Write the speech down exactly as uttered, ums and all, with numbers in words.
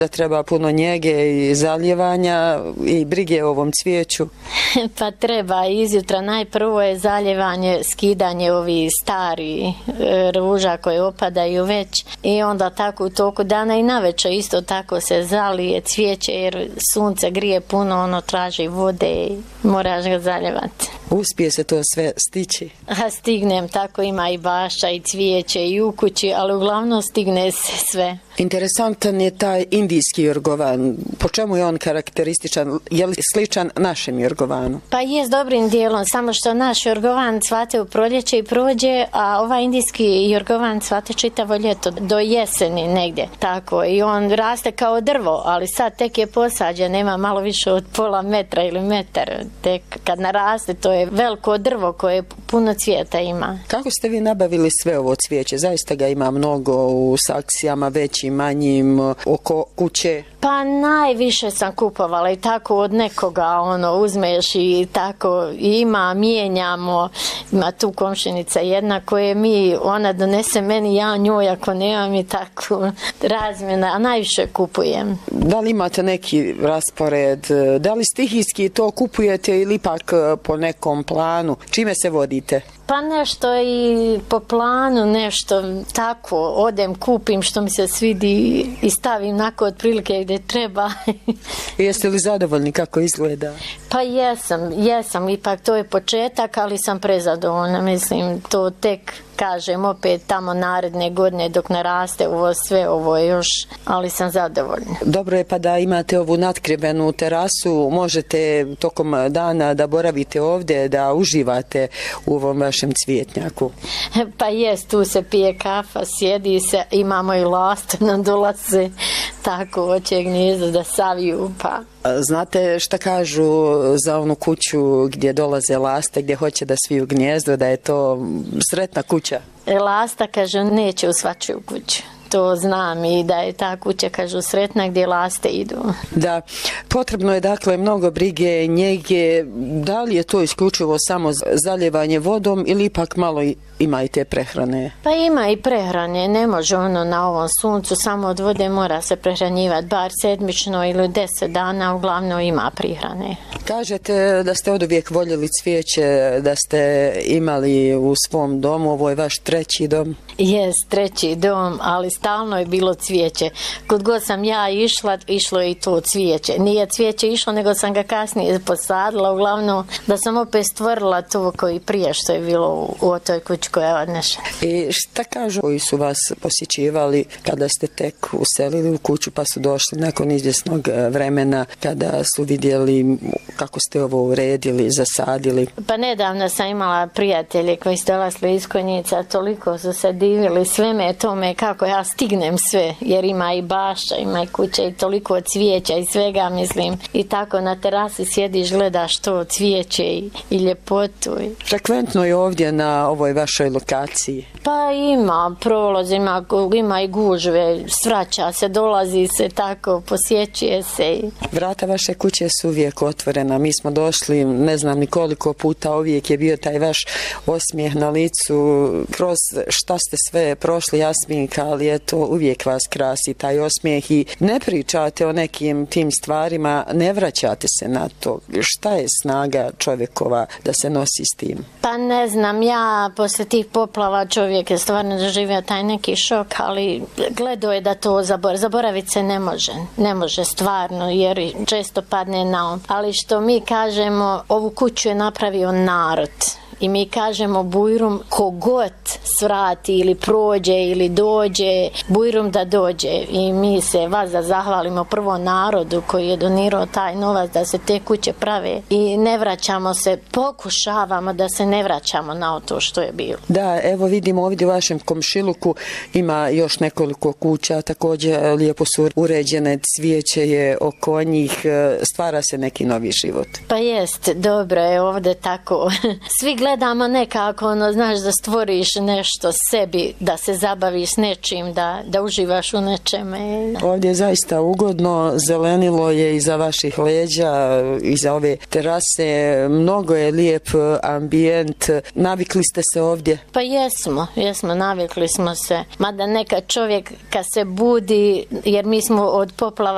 da treba puno njege i zaljevanja i brige o ovom cvijeću? Pa treba izjutra. Najprvo je zaljevanje, skidanje ovih stari ruža koje opadaju već i onda tako u toku dana i navečer isto tako se zalije cvijeće jer sunce grije puno, ono traži vode i moraš ga zaljevati. Uspije se to sve stići? A stignem, tako ima i bašća i cvijeće i u kući, ali uglavnom stigne se sve. Interesantan je taj indijski jorgovan. Po čemu je on karakterističan? Je li sličan našem jorgovanu? Pa je s dobrim dijelom, samo što naš jorgovan cvate u proljeće i prođe, a ovaj indijski jorgovan cvate čitavo ljeto, do jeseni negdje. Tako, i on raste kao drvo, ali sad tek je posađen, nema malo više od pola metra ili metar. Tek kad naraste, to je veliko drvo koje puno cvijeta ima. Kako ste vi nabavili sve ovo cvijeće? Zaista ga ima mnogo u sakcijama, većim, manjim, oko kuće? Pa najviše sam kupovala i tako od nekoga, ono, uzmeš i tako ima, mijenjamo. Ima tu komšinica jedna koje mi, ona donese meni, ja njoj ako nemam i tako razmjena, a najviše kupujem. Da li imate neki raspored? Da li stihijski to kupujete ili ipak po nekom planu? Čime se vodite? Pa nešto i po planu, nešto tako, odem, kupim što mi se svidi i stavim nako otprilike gdje treba. Jeste li zadovoljni kako izgleda? Pa jesam, jesam, ipak to je početak, ali sam prezadovoljna, mislim, to tek kažem opet tamo naredne godine dok naraste ovo sve, ovo je još, ali sam zadovoljna. Dobro je pa da imate ovu natkrivenu terasu, možete tokom dana da boravite ovdje, da uživate u ovom vašem cvijetnjaku. Pa jest, tu se pije kafa, sjedi se, imamo i lastu, nam dolaze tako oče gnjezdo da saviju, pa... Znate šta kažu za onu kuću gdje dolaze laste, gdje hoće da sviju gnjezdo, da je to sretna kuća? Lasta, kažu, neće u svačiju kuću. To znam i da je ta kuća, kažu, sretna gdje laste idu. Da, potrebno je dakle mnogo brige, njege. Da li je to isključivo samo zaljevanje vodom ili ipak malo ima i te prehrane? Pa ima i prehrane, ne može ono na ovom suncu, samo od vode mora se prehranjivati, bar sedmično ili deset dana, uglavnom ima prehrane. Kažete da ste od uvijek voljeli cvijeće, da ste imali u svom domu, ovo je vaš treći dom? Jest, treći dom, ali stalno je bilo cvijeće. Kod god sam ja išla, išlo je i to cvijeće. Nije cvijeće išlo, nego sam ga kasnije posadila, uglavnom da sam opet stvorila to koji prije što je bilo u, u toj kući koja je odnešena. I šta kažu koji su vas posjećivali kada ste tek uselili u kuću pa su došli nakon izvjesnog vremena, kada su vidjeli kako ste ovo uredili, zasadili? Pa nedavno sam imala prijatelje koji su dolazili iz Konjica, toliko su se divili sveme tome kako ja stignem sve, jer ima i bašća, ima i kuća i toliko cvijeća i svega, mislim. I tako na terasi sjediš, gledaš to cvijeće i, i ljepotu. Frekventno je ovdje na ovoj vašoj lokaciji? Pa ima prolaz, ima, ima i gužve, svraća se, dolazi se tako, posjećuje se. Vrata vaše kuće su uvijek otvorena. Mi smo došli, ne znam ni koliko puta, uvijek je bio taj vaš osmijeh na licu. Kroz šta ste sve prošli, Jasminka, ali eto, uvijek vas krasi taj osmijeh i ne pričate o nekim tim stvarima, ne vraćate se na to. Šta je snaga čovjekova da se nosi s tim? Pa ne znam, ja posle tih poplava čovjek je stvarno doživio taj neki šok, ali gledao je da to zabor, zaboraviti se ne može. Ne može stvarno, jer često padne na um. Ali što mi kažemo, ovu kuću je napravio narod. I mi kažemo Bujrum, kogod svrati ili prođe ili dođe, Bujrum da dođe. I mi se vas da zahvalimo prvo narodu koji je donirao taj novac da se te kuće prave. I ne vraćamo se, pokušavamo da se ne vraćamo na to što je bilo. Da, evo vidimo ovdje u vašem komšiluku ima još nekoliko kuća, također lijepo su uređene, cvijeće je oko njih, stvara se neki novi život. Pa jest, dobro je ovdje tako. Svi gledamo gledamo nekako, ono, znaš, da stvoriš nešto sebi, da se zabaviš s nečim, da, da uživaš u nečeme. Ovdje je zaista ugodno, zelenilo je iza vaših leđa, iza ove terase, mnogo je lijep ambijent. Navikli ste se ovdje? Pa jesmo, jesmo, navikli smo se. Mada nekad čovjek kad se budi, jer mi smo od poplava